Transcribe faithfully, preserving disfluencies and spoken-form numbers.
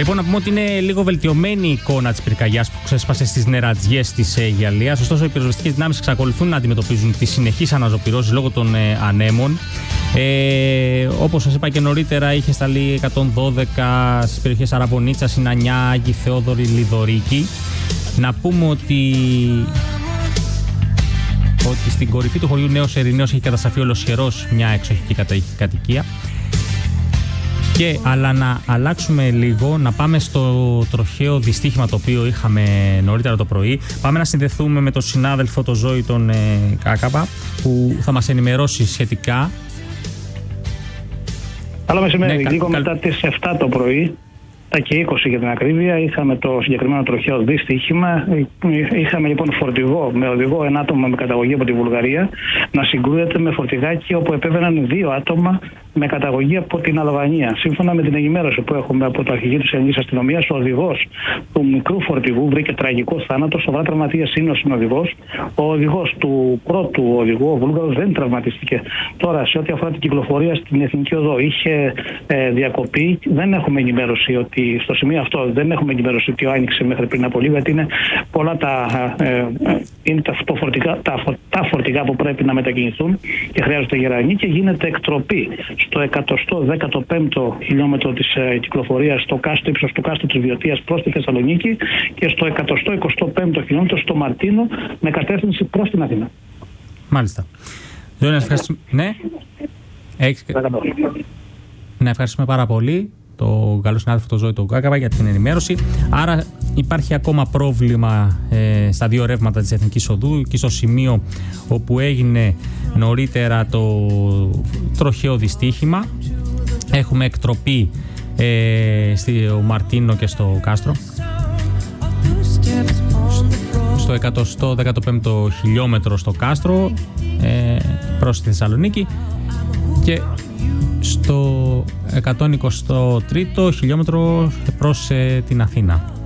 Λοιπόν, να πούμε ότι είναι λίγο βελτιωμένη η εικόνα της πυρκαγιάς που ξέσπασε στις νερατζιές της ε, Γαλλίας. Ωστόσο, οι πυροσβεστικές δυνάμεις εξακολουθούν να αντιμετωπίζουν τις συνεχείς αναζωπυρώσεις λόγω των ε, ανέμων. Ε, όπως σας είπα και νωρίτερα, είχε σταλεί εκατόν δώδεκα στις περιοχές Αραβωνίτσα, Σινανιά, Άγιοι Θεόδωρη, Λιδωρίκη. Να πούμε ότι, ότι στην κορυφή του χωριού Νέος Ερηναίος έχει καταστραφεί ολοσχερός μια εξοχική κατοικία. Και, αλλά να αλλάξουμε λίγο, να πάμε στο τροχαίο δυστύχημα το οποίο είχαμε νωρίτερα το πρωί. Πάμε να συνδεθούμε με τον συνάδελφο τον Ζώη τον ε, Κάκαβα, που θα μας ενημερώσει σχετικά. Καλό μεσημέρι. Ναι, λίγο κα, μετά τις επτά το πρωί, τα και είκοσι για την ακρίβεια, είχαμε το συγκεκριμένο τροχαίο δυστύχημα. Είχαμε λοιπόν φορτηγό με οδηγό ένα άτομο με καταγωγή από τη Βουλγαρία να συγκρούεται με φορτηγάκι όπου επέβαιναν δύο άτομα με καταγωγή από την Αλβανία. Σύμφωνα με την ενημέρωση που έχουμε από το αρχηγείο της Ελληνικής Αστυνομίας, ο οδηγός του μικρού φορτηγού βρήκε τραγικό θάνατο. Σοβαρά τραυματίας είναι ο συνοδηγός. Ο οδηγός του πρώτου οδηγού, ο Βούλγαρος, δεν τραυματίστηκε. Τώρα, σε ό,τι αφορά την κυκλοφορία στην Εθνική Οδό, είχε ε, διακοπεί. Δεν έχουμε ενημέρωση ότι στο σημείο αυτό δεν έχουμε ενημέρωση ότι άνοιξε μέχρι πριν από λίγο, γιατί είναι πολλά τα, ε, είναι τα, φορτηγά, τα, τα φορτηγά που πρέπει να μετακινηθούν και χρειάζονται γερανοί και γίνεται εκτροπή στο εκατόν δέκατο πέμπτο χιλιόμετρο της ε, κυκλοφορίας στο κάστρο, ύψος του κάστρου της Βιωτίας προς τη Θεσσαλονίκη και στο εκατόν εικοστό πέμπτο χιλιόμετρο στο Μαρτίνο με κατεύθυνση προς την Αθήνα. Μάλιστα. Ζώνη, ευχαριστούμε. Ναι. Έχεις... Να ευχαριστούμε πάρα πολύ τον καλό συνάδελφο τον Ζώη τον Κάκαβα για την ενημέρωση. Άρα υπάρχει ακόμα πρόβλημα ε, στα δύο ρεύματα της Εθνικής Οδού και στο σημείο όπου έγινε νωρίτερα το τροχαίο δυστύχημα. Έχουμε εκτροπή ε, στο Μαρτίνο και στο Κάστρο. Στο εκατόν δέκατο πέμπτο χιλιόμετρο στο Κάστρο ε, προς τη Θεσσαλονίκη και στο εκατόν εικοστό τρίτο χιλιόμετρο προς ε, την Αθήνα.